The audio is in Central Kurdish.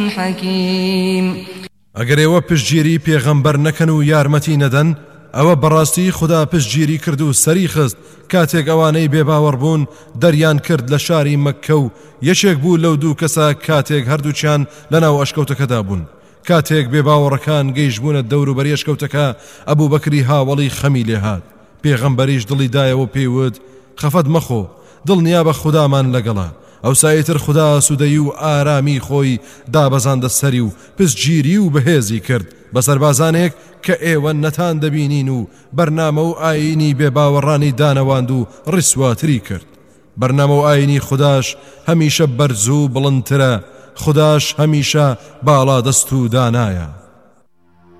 حكيم. ئەگەر ئێوە پشتگیری پێغەمبەر نەکەن و یارمەتی نەدەن ئەوە بەڕاستی خوددا پشتگیری کرد و سەری خست کاتێک ئەوانەی بێباوەڕ بوون دەریان کرد لە شاری مەککە و یەکێک بوو لەو دوو کەسە کاتێک هەردووچیان لەناو ئەشکەوتەکەدا بوون. کاتێک بێباوەڕەکان گەیشتبوونە دەوروبەری ئەشکەوتەکە ئەبوو بەکری هاوڵی خەمی لێهات. پێغەمبەریش دڵی دایەوە پێیوت خەفەت مەخۆ دڵنیا بە خودامان لەگەڵا. ئەو سایتر خوددا سوودەی و ئارامی خۆی دابەزاندە سەری و پشتگیری و بەهێزی کرد بە سەربازانێک کە ئێوە نەتان دەبینین و بەرنامە و ئاینی بێباوەڕانی دانەواند و ڕیسواتری کرد. بەرنامە و ئاینی خودداش هەمیشە بەرز و بڵندترە، خودداش هەمیشە باڵا دەست و دانایە.